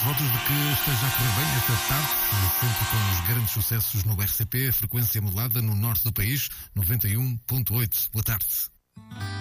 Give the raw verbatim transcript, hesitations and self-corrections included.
Votos de que esteja a correr bem esta tarde, sempre com os grandes sucessos no R C P, frequência modulada no norte do país, noventa e um ponto oito. Boa tarde.